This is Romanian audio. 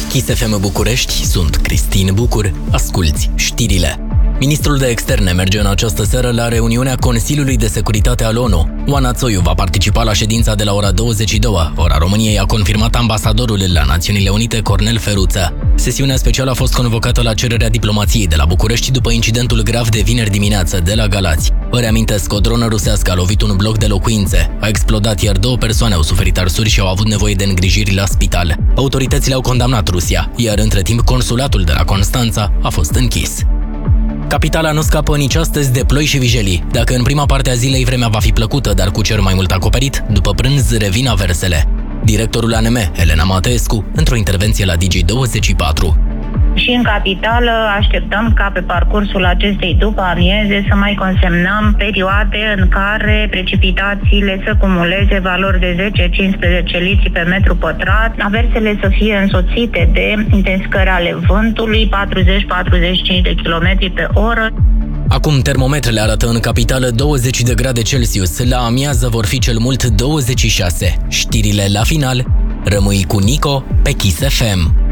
Kiss FM București, sunt Cristin Bucur, asculți știrile. Ministrul de Externe merge în această seară la reuniunea Consiliului de Securitate al ONU. Oana Țoiu va participa la ședința de la ora 22. Ora României a confirmat ambasadorul la Națiunile Unite, Cornel Feruță. Sesiunea specială a fost convocată la cererea diplomației de la București după incidentul grav de vineri dimineață de la Galați. Vă reamintesc, o dronă rusească a lovit un bloc de locuințe, a explodat, iar 2 persoane au suferit arsuri și au avut nevoie de îngrijiri la spital. Autoritățile au condamnat Rusia, iar între timp consulatul de la Constanța a fost închis. Capitala nu scapă nici astăzi de ploi și vijelii. Dacă în prima parte a zilei vremea va fi plăcută, dar cu cer mai mult acoperit, după prânz revin aversele. Directorul ANM, Elena Mateescu, într-o intervenție la Digi24. Și în capitală așteptăm ca pe parcursul acestei după amieze să mai consemnăm perioade în care precipitațiile să cumuleze valori de 10-15 litri pe metru pătrat, aversele să fie însoțite de intensificări ale vântului 40-45 de km pe oră. Acum termometrele arată în capitală 20 de grade Celsius, la amiază vor fi cel mult 26. Știrile la final, rămâi cu Nico pe Kiss FM.